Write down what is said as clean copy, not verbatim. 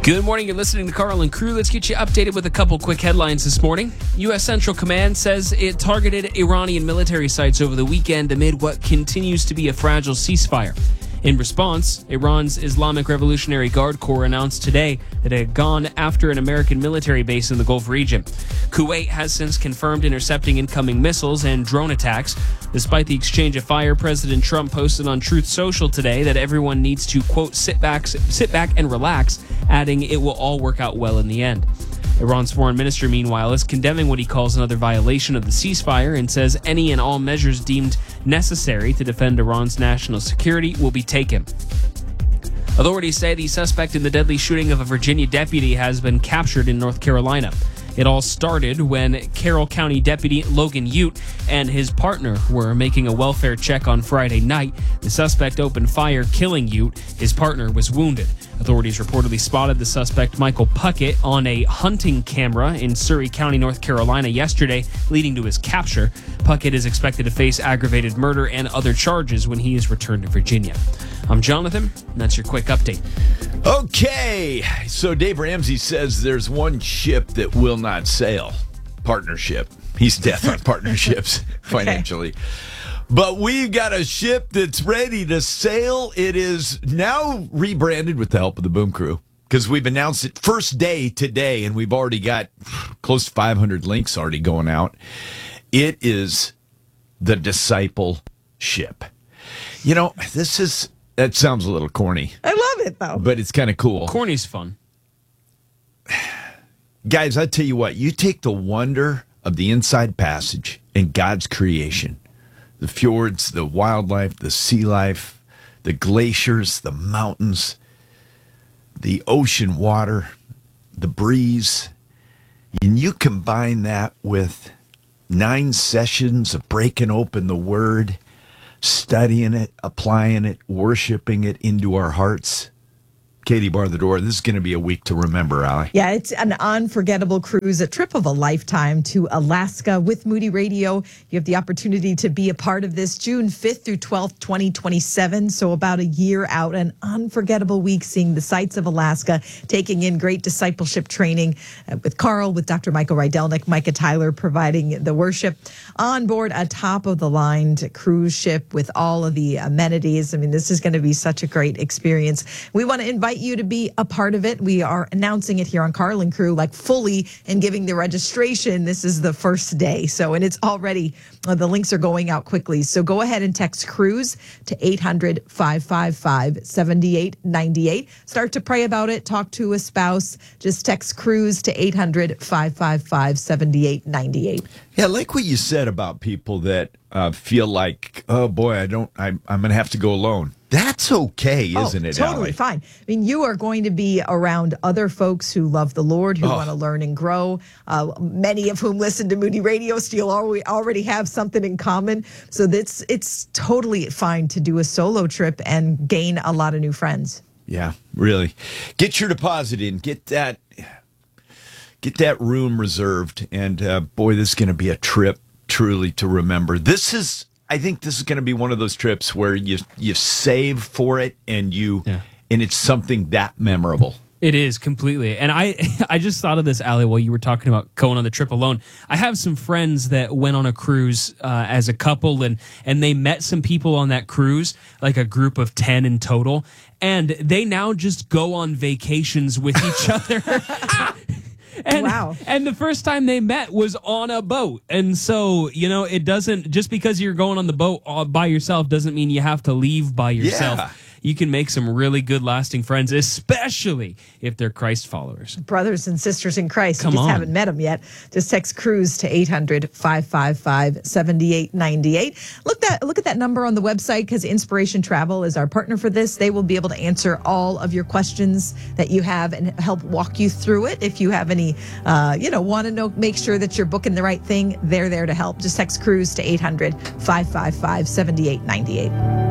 Good morning. You're listening to Carl and Crew. Let's get you updated with a couple quick headlines this morning. U.S. Central Command says it targeted Iranian military sites over the weekend amid what continues to be a fragile ceasefire. In response, Iran's Islamic Revolutionary Guard Corps announced today that it had gone after an American military base in the Gulf region. Kuwait has since confirmed intercepting incoming missiles and drone attacks. Despite the exchange of fire, President Trump posted on Truth Social today that everyone needs to, quote, sit back and relax, adding it will all work out well in the end. Iran's foreign minister, meanwhile, is condemning what he calls another violation of the ceasefire and says any and all measures deemed necessary to defend Iran's national security will be taken. Authorities say the suspect in the deadly shooting of a Virginia deputy has been captured in North Carolina. It all started when Carroll County Deputy Logan Ute and his partner were making a welfare check on Friday night. The suspect opened fire, killing Ute. His partner was wounded. Authorities reportedly spotted the suspect, Michael Puckett, on a hunting camera in Surrey County, North Carolina yesterday, leading to his capture. Puckett is expected to face aggravated murder and other charges when he is returned to Virginia. I'm Jonathan, and that's your quick update. Okay, so Dave Ramsey says there's one ship that will not sail. Partnership. He's death on partnerships financially. But we've got a ship that's ready to sail. It is now rebranded with the help of the Boom Crew because we've announced it first day today, and we've already got close to 500 links already going out. It is the Disciple ship. You know, that sounds a little corny. I love it, though. But it's kind of cool. Corny's fun. Guys, I tell you what, you take the wonder of the Inside Passage and God's creation, the fjords, the wildlife, the sea life, the glaciers, the mountains, the ocean water, the breeze, and you combine that with 9 sessions of breaking open the Word, studying it, applying it, worshiping it into our hearts. Katie, bar the door. This is going to be a week to remember, Allie. Yeah, it's an unforgettable cruise, a trip of a lifetime to Alaska with Moody Radio. You have the opportunity to be a part of this June 5th through 12th, 2027. So about a year out, an unforgettable week seeing the sights of Alaska, taking in great discipleship training with Carl, with Dr. Michael Rydelnik, Micah Tyler providing the worship on board a top-of-the-line cruise ship with all of the amenities. I mean, this is going to be such a great experience. We want to invite you to be a part of it. We are announcing it here on Carl and Crew, like fully, and giving the registration. This is the first day. So, and it's already, the links are going out quickly. So go ahead and text Cruise to 800-555-7898. Start to pray about it. Talk to a spouse. Just text Cruise to 800-555-7898. Yeah, I like what you said about people that feel like, oh boy, I'm going to have to go alone. That's okay, isn't it, totally Allie? fine. I mean, you are going to be around other folks who love the Lord, who want to learn and grow, many of whom listen to Moody Radio, still already have something in common. So it's totally fine to do a solo trip and gain a lot of new friends. Yeah, really. Get your deposit in. Get that room reserved. And boy, this is going to be a trip truly to remember. I think this is going to be one of those trips where you save for it and it's something that memorable. It is completely. And I just thought of this, Allie, while you were talking about going on the trip alone. I have some friends that went on a cruise as a couple, and they met some people on that cruise, like a group of 10 in total. And they now just go on vacations with each other. Wow. And the first time they met was on a boat. And so, it doesn't, just because you're going on the boat by yourself doesn't mean you have to leave by yourself. Yeah. You can make some really good lasting friends, especially if they're Christ followers. Brothers and sisters in Christ. Come you just on. haven't met them yet. Just text Cruise to 800-555-7898. Look at that number on the website, because Inspiration Travel is our partner for this. They will be able to answer all of your questions that you have and help walk you through it. If you have any, want to know, make sure that you're booking the right thing, they're there to help. Just text Cruise to 800-555-7898.